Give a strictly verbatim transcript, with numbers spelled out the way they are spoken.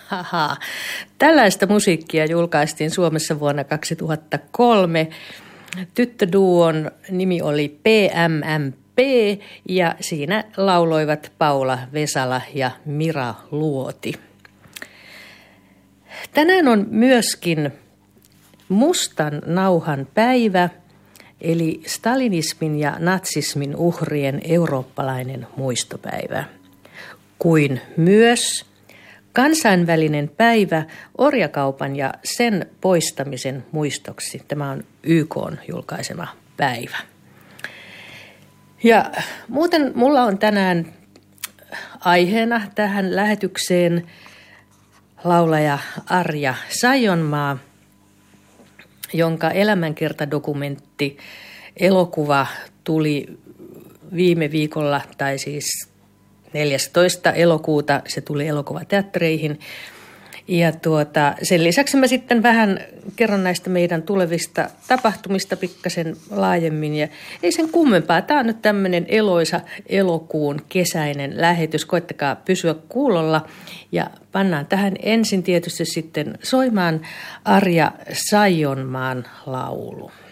Haha. Tällaista musiikkia julkaistiin Suomessa vuonna kaksituhattakolme. Tyttöduon nimi oli P M M P ja siinä lauloivat Paula Vesala ja Mira Luoti. Tänään on myöskin mustan nauhan päivä, eli stalinismin ja natsismin uhrien eurooppalainen muistopäivä, kuin myös kansainvälinen päivä orjakaupan ja sen poistamisen muistoksi. Tämä on Y K:n julkaisema päivä. Ja muuten mulla on tänään aiheena tähän lähetykseen laulaja Arja Saijonmaa, jonka elämänkertadokumentti elokuva tuli viime viikolla, tai siis neljästoista elokuuta se tuli elokuvateattereihin. Ja tuota, sen lisäksi mä sitten vähän kerron näistä meidän tulevista tapahtumista pikkasen laajemmin. Ja ei sen kummempaa. Tämä on nyt tämmöinen eloisa elokuun kesäinen lähetys. Koittakaa pysyä kuulolla. Ja pannaan tähän ensin tietysti sitten soimaan Arja Saijonmaan laulu.